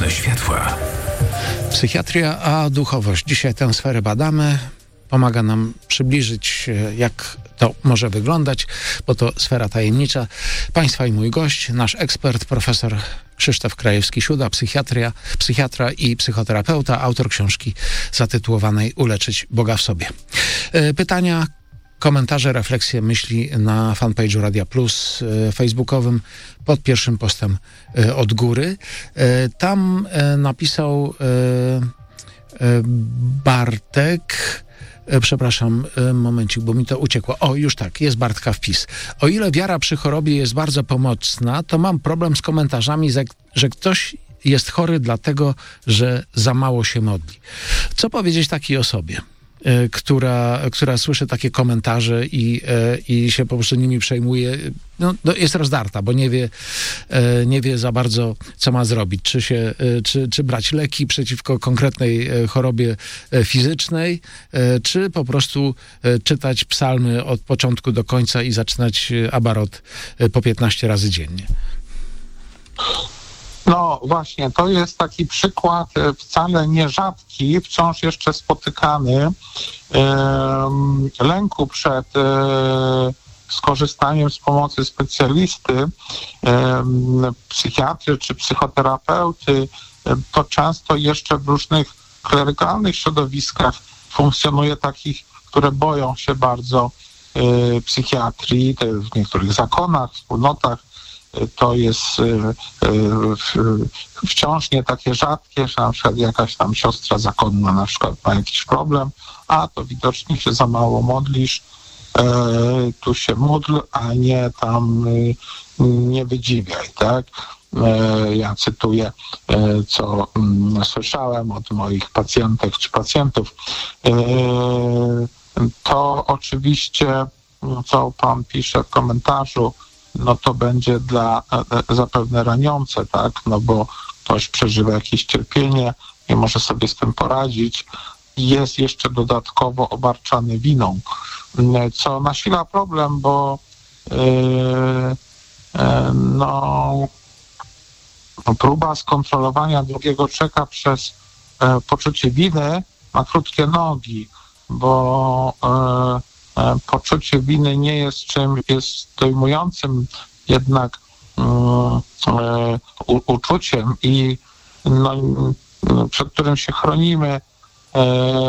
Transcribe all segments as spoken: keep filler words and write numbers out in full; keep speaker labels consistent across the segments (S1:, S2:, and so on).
S1: Mocne światła.
S2: Psychiatria a duchowość. Dzisiaj tę sferę badamy. Pomaga nam przybliżyć, jak to może wyglądać, bo to sfera tajemnicza. Państwa i mój gość, nasz ekspert, profesor Krzysztof Krajewski-Siuda, psychiatria, psychiatra i psychoterapeuta, autor książki zatytułowanej Uleczyć Boga w sobie. Pytania, komentarze, refleksje, myśli na fanpage'u Radia Plus facebookowym pod pierwszym postem od góry. Tam napisał Bartek, przepraszam, momencik, bo mi to uciekło. O, już tak, jest Bartka wpis. O ile wiara przy chorobie jest bardzo pomocna, to mam problem z komentarzami, że ktoś jest chory dlatego, że za mało się modli. Co powiedzieć takiej osobie, która, która słyszy takie komentarze i, i się po prostu nimi przejmuje, no, no jest rozdarta, bo nie wie, nie wie za bardzo, co ma zrobić. Czy, się, czy, czy brać leki przeciwko konkretnej chorobie fizycznej, czy po prostu czytać psalmy od początku do końca i zaczynać abarot po piętnaście razy dziennie.
S3: No właśnie, to jest taki przykład wcale nierzadki, wciąż jeszcze spotykany, lęku przed skorzystaniem z pomocy specjalisty, psychiatry czy psychoterapeuty. To często jeszcze w różnych klerykalnych środowiskach funkcjonuje takich, które boją się bardzo psychiatrii, w niektórych zakonach, wspólnotach. To jest wciąż nie takie rzadkie, że na przykład jakaś tam siostra zakonna na przykład ma jakiś problem, a to widocznie się za mało modlisz, tu się módl, a nie tam nie wydziwiaj, tak? Ja cytuję, co słyszałem od moich pacjentek czy pacjentów. To oczywiście, co pan pisze w komentarzu, no to będzie dla zapewne raniące, tak, no bo ktoś przeżywa jakieś cierpienie, nie może sobie z tym poradzić i jest jeszcze dodatkowo obarczany winą, co nasila problem, bo yy, yy, no próba skontrolowania drugiego człowieka przez yy, poczucie winy ma krótkie nogi, bo yy, poczucie winy nie jest czym, jest dojmującym jednak um, u, uczuciem i no, przed którym się chronimy e,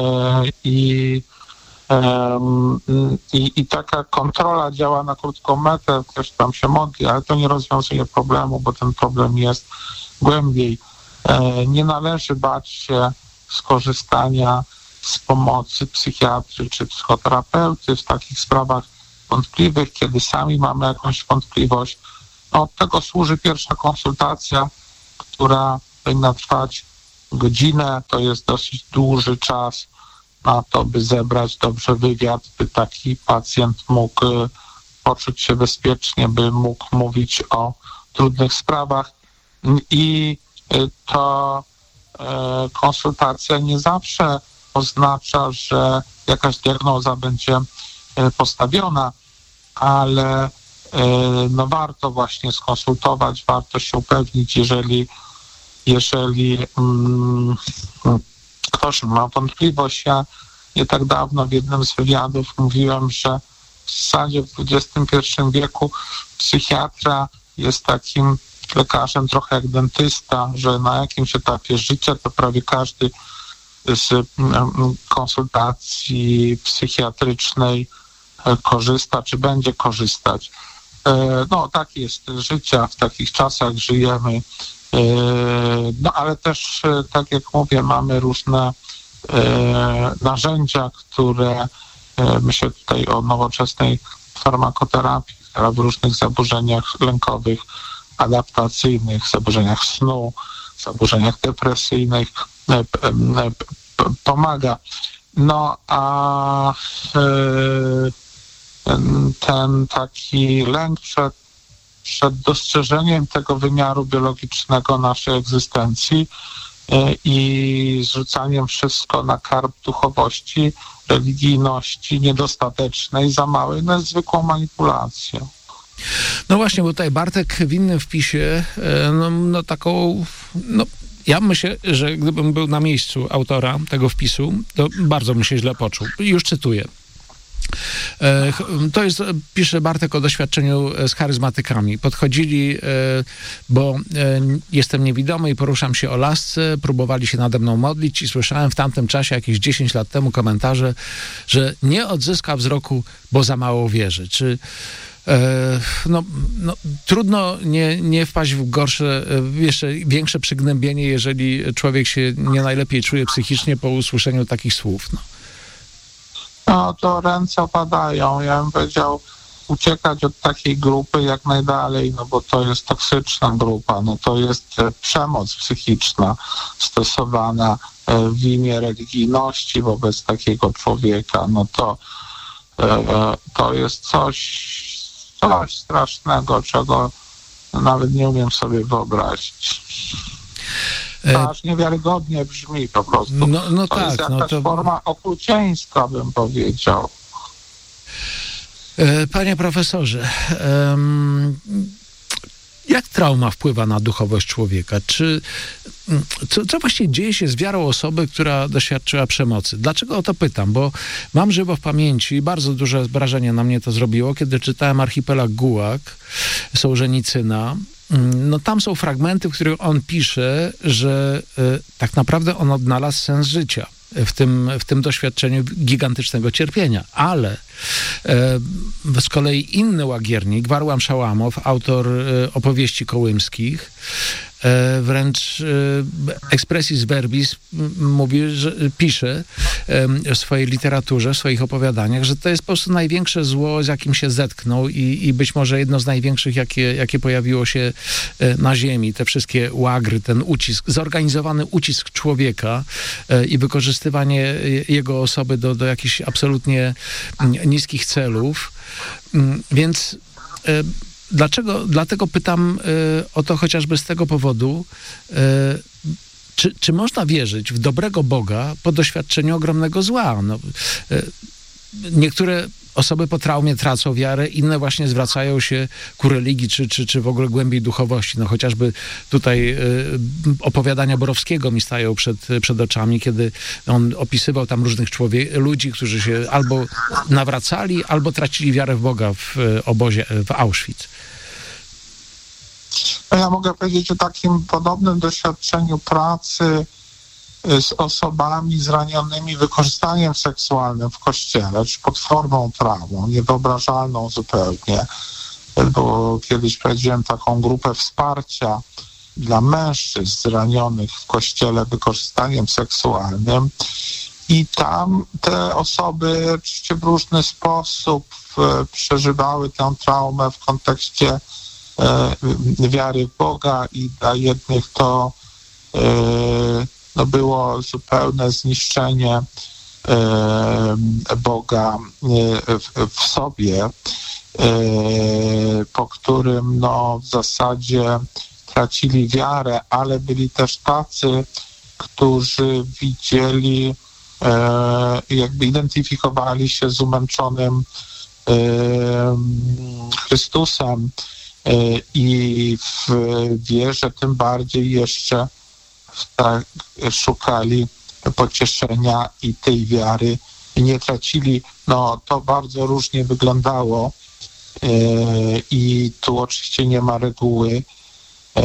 S3: i, e, i, i taka kontrola działa na krótką metę, ktoś tam się modli, ale to nie rozwiązuje problemu, bo ten problem jest głębiej. E, nie należy bać się skorzystania z pomocy psychiatry czy psychoterapeuty w takich sprawach wątpliwych, kiedy sami mamy jakąś wątpliwość. No, od tego służy pierwsza konsultacja, która powinna trwać godzinę. To jest dosyć duży czas na to, by zebrać dobrze wywiad, by taki pacjent mógł poczuć się bezpiecznie, by mógł mówić o trudnych sprawach. I to konsultacja nie zawsze oznacza, że jakaś diagnoza będzie postawiona, ale no warto właśnie skonsultować, warto się upewnić, jeżeli, jeżeli um, ktoś ma wątpliwość. Ja nie tak dawno w jednym z wywiadów mówiłem, że w zasadzie w dwudziestym pierwszym wieku psychiatra jest takim lekarzem trochę jak dentysta, że na jakimś etapie życia to prawie każdy z konsultacji psychiatrycznej korzysta, czy będzie korzystać. No, tak jest życie, w takich czasach żyjemy. No, ale też, tak jak mówię, mamy różne narzędzia, które, myślę tutaj o nowoczesnej farmakoterapii, która w różnych zaburzeniach lękowych, adaptacyjnych, zaburzeniach snu, zaburzeniach depresyjnych pomaga. No a ten taki lęk przed, przed dostrzeżeniem tego wymiaru biologicznego naszej egzystencji i zrzucaniem wszystko na karb duchowości, religijności niedostatecznej, za małej, na zwykłą manipulację.
S2: No właśnie, bo tutaj Bartek w innym wpisie no, no taką no, Ja myślę, że gdybym był na miejscu autora tego wpisu, to bardzo bym się źle poczuł. Już cytuję. To jest, pisze Bartek o doświadczeniu z charyzmatykami. Podchodzili, bo jestem niewidomy i poruszam się o lasce, próbowali się nade mną modlić i słyszałem w tamtym czasie, jakieś dziesięć lat temu, komentarze, że nie odzyska wzroku, bo za mało wierzy. Czy No, no, trudno nie, nie wpaść w gorsze, jeszcze większe przygnębienie, jeżeli człowiek się nie najlepiej czuje psychicznie po usłyszeniu takich słów. No,
S3: no to ręce opadają. Ja bym powiedział, uciekać od takiej grupy jak najdalej, no bo to jest toksyczna grupa, no to jest przemoc psychiczna stosowana w imię religijności wobec takiego człowieka. No to, to jest coś Coś strasznego, czego nawet nie umiem sobie wyobrazić. To aż niewiarygodnie brzmi po prostu.
S2: No, no
S3: to
S2: tak,
S3: jest jakaś
S2: no to...
S3: forma okrucieństwa, bym powiedział.
S2: Panie profesorze, um... jak trauma wpływa na duchowość człowieka? Czy, co, co właściwie dzieje się z wiarą osoby, która doświadczyła przemocy? Dlaczego o to pytam? Bo mam żywo w pamięci, bardzo duże wrażenie na mnie to zrobiło, kiedy czytałem Archipelag Gułag Sołżenicyna. No tam są fragmenty, w których on pisze, że y, tak naprawdę on odnalazł sens życia w tym, w tym doświadczeniu gigantycznego cierpienia. Ale e, z kolei inny łagiernik, Warłam Szałamow, autor e, opowieści kołymskich, e, wręcz e, expressis verbis mówi, że pisze e, w swojej literaturze, w swoich opowiadaniach, że to jest po prostu największe zło, z jakim się zetknął i, i być może jedno z największych, jakie, jakie pojawiło się e, na ziemi. Te wszystkie łagry, ten ucisk, zorganizowany ucisk człowieka e, i wykorzystywanie jego osoby do, do jakichś absolutnie niskich celów. Więc e, dlaczego, dlatego pytam e, o to chociażby z tego powodu, e, czy, czy można wierzyć w dobrego Boga po doświadczeniu ogromnego zła? No, e, niektóre osoby po traumie tracą wiarę, inne właśnie zwracają się ku religii, czy, czy, czy w ogóle głębiej duchowości. No chociażby tutaj y, opowiadania Borowskiego mi stają przed, przed oczami, kiedy on opisywał tam różnych człowiek, ludzi, którzy się albo nawracali, albo tracili wiarę w Boga w y, obozie w Auschwitz.
S3: Ja mogę powiedzieć o takim podobnym doświadczeniu pracy z osobami zranionymi wykorzystaniem seksualnym w kościele, czy pod formą traumą, niewyobrażalną zupełnie, bo kiedyś prowadziłem taką grupę wsparcia dla mężczyzn zranionych w kościele wykorzystaniem seksualnym i tam te osoby oczywiście w różny sposób przeżywały tę traumę w kontekście e, wiary w Boga i dla jednych to e, no było zupełne zniszczenie e, Boga e, w, w sobie, e, po którym no, w zasadzie tracili wiarę, ale byli też tacy, którzy widzieli, e, jakby identyfikowali się z umęczonym e, Chrystusem e, i w wierze tym bardziej jeszcze tak, szukali pocieszenia i tej wiary i nie tracili. No to bardzo różnie wyglądało e, i tu oczywiście nie ma reguły, e,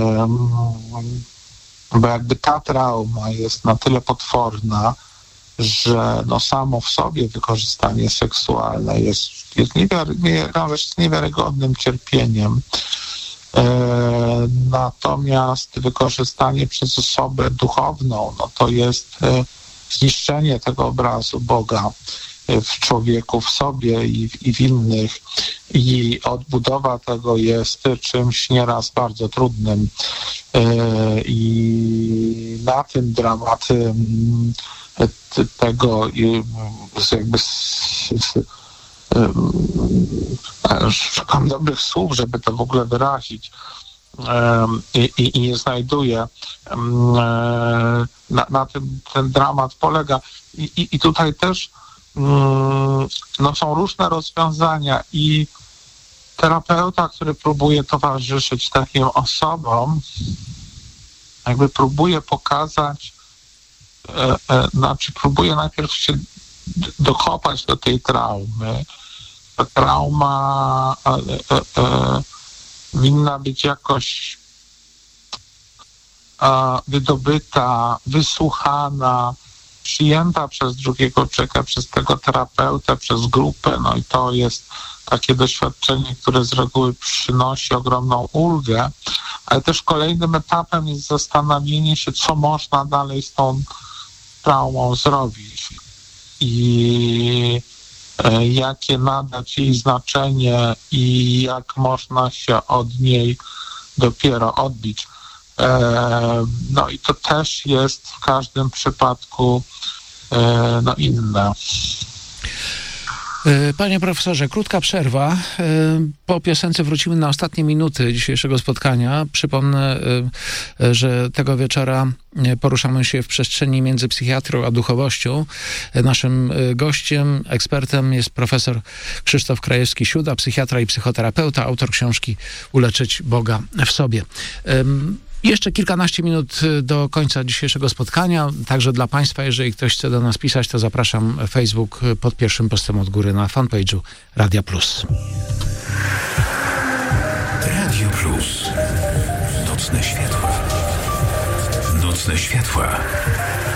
S3: bo jakby ta trauma jest na tyle potworna, że no samo w sobie wykorzystanie seksualne jest, jest, niewiary, nie, jest niewiarygodnym cierpieniem. E, natomiast wykorzystanie przez osobę duchowną, no to jest e, zniszczenie tego obrazu Boga w człowieku, w sobie i w, i w innych. I odbudowa tego jest czymś nieraz bardzo trudnym. E, I na tym dramat e, tego jakby szukam dobrych słów, żeby to w ogóle wyrazić i, i, i nie znajduję. Na, na tym ten dramat polega i, i, i tutaj też no, są różne rozwiązania i terapeuta, który próbuje towarzyszyć takim osobom, jakby próbuje pokazać, e, e, znaczy próbuje najpierw się d- dokopać do tej traumy. Ta trauma e, e, e, winna być jakoś e, wydobyta, wysłuchana, przyjęta przez drugiego człowieka, przez tego terapeutę, przez grupę, no i to jest takie doświadczenie, które z reguły przynosi ogromną ulgę, ale też kolejnym etapem jest zastanowienie się, co można dalej z tą traumą zrobić i e, jakie nadać jej znaczenie i jak można się od niej dopiero odbić. E, no i to też jest w każdym przypadku e, no inne.
S2: Panie profesorze, krótka przerwa. Po piosence wrócimy na ostatnie minuty dzisiejszego spotkania. Przypomnę, że tego wieczora poruszamy się w przestrzeni między psychiatrią a duchowością. Naszym gościem, ekspertem jest profesor Krzysztof Krajewski-Siuda, psychiatra i psychoterapeuta, autor książki Uleczyć Boga w sobie. Jeszcze kilkanaście minut do końca dzisiejszego spotkania. Także dla Państwa, jeżeli ktoś chce do nas pisać, to zapraszam Facebook pod pierwszym postem od góry na fanpage'u Radia Plus.
S1: Radio Plus. Nocne światła. Nocne światła.